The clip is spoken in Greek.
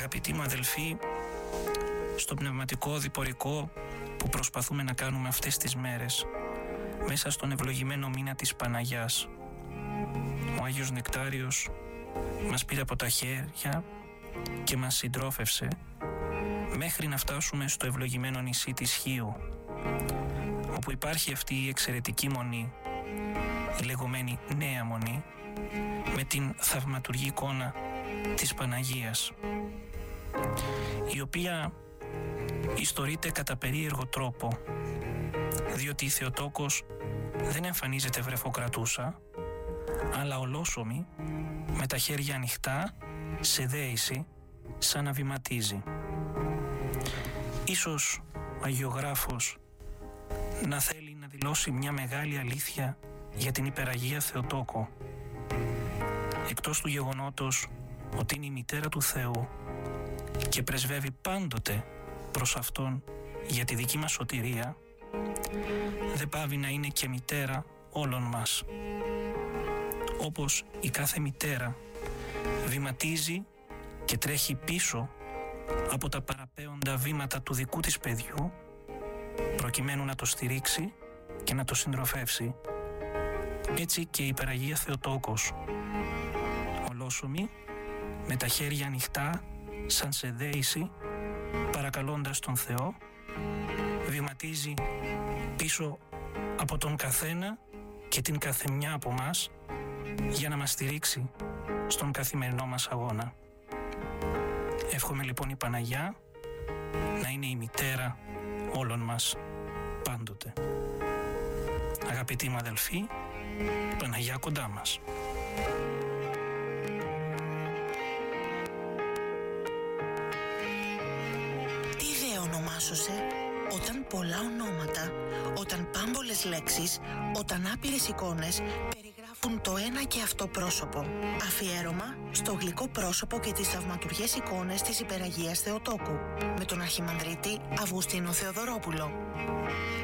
Αγαπητοί μου αδελφοί, στο πνευματικό διπορικό που προσπαθούμε να κάνουμε αυτές τις μέρες, μέσα στον ευλογημένο μήνα της Παναγιάς, ο Άγιος Νεκτάριος μας πήρε από τα χέρια και μας συντρόφευσε μέχρι να φτάσουμε στο ευλογημένο νησί της Χίου, όπου υπάρχει αυτή η εξαιρετική μονή, η λεγόμενη Νέα Μονή, με την θαυματουργή εικόνα της Παναγίας, η οποία ιστορείται κατά περίεργο τρόπο, διότι η Θεοτόκος δεν εμφανίζεται βρεφοκρατούσα, αλλά ολόσωμη, με τα χέρια ανοιχτά, σε δέηση, σαν να βηματίζει. Ίσως ο Αγιογράφος να θέλει να δηλώσει μια μεγάλη αλήθεια για την υπεραγία Θεοτόκο, εκτός του γεγονότος ότι είναι η μητέρα του Θεού και πρεσβεύει πάντοτε προς Αυτόν για τη δική μας σωτηρία, δεν πάβει να είναι και μητέρα όλων μας. Όπως η κάθε μητέρα βηματίζει και τρέχει πίσω από τα παραπέοντα βήματα του δικού της παιδιού, προκειμένου να το στηρίξει και να το συντροφεύσει, έτσι και η υπεραγία Θεοτόκος, ολόσωμη, με τα χέρια ανοιχτά σαν σε δέηση, παρακαλώντας τον Θεό, βηματίζει πίσω από τον καθένα και την καθεμιά από μας για να μας στηρίξει στον καθημερινό μας αγώνα. Εύχομαι λοιπόν η Παναγιά να είναι η μητέρα όλων μας πάντοτε. Αγαπητοί μου αδελφοί, Παναγιά κοντά μας. Τι δε ονομάσωσε? Όταν πολλά ονόματα, όταν πάμπολες λέξεις, όταν άπειρες εικόνες περιγράφουν το ένα και αυτό πρόσωπο. Αφιέρωμα στο γλυκό πρόσωπο και τις θαυματουργές εικόνες της υπεραγίας Θεοτόκου, με τον Αρχιμανδρίτη Αυγουστίνο Θεοδωρόπουλο.